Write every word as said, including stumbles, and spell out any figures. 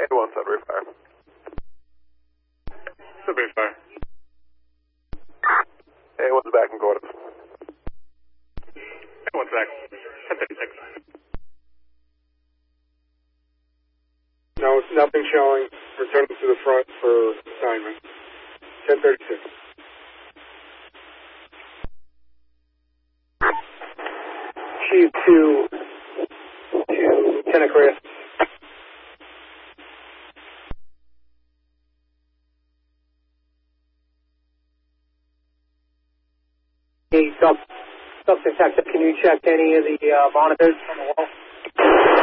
one, Sudbury Fire. Sudbury Fire. A one's back in quarters. A one's back. ten thirty-six. No, nothing showing. Return to the front for assignment. ten thirty-six. Chief to, to Lieutenant Chris. Hey, sub, substance detective, can you check any of the uh, monitors on the wall?